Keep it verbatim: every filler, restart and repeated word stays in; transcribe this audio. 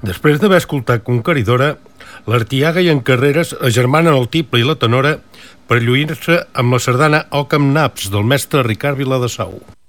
Després d'haver escoltat Conqueridora, l'Artiaga i en Carreras agermanen el tiple i la tenora per lluir-se amb la sardana Òcam Naps del mestre Ricard Viladesau.